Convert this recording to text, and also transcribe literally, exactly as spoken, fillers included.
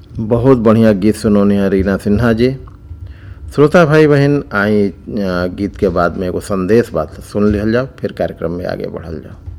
बहुत बढ़िया गीत सुनौनी है रीना सिन्हा जी। श्रोता भाई बहन, आई गीत के बाद में एगो संदेश बात सुन लिहल जाओ, फिर कार्यक्रम में आगे बढ़ल जाओ।